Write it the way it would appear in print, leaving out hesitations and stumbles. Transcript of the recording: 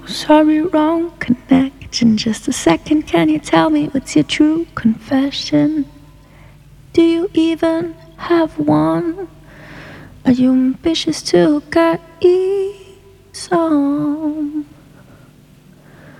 sorry, wrong connection. Just a second, can you tell me what's your true confession? Do you even have one? Are you ambitious to get some?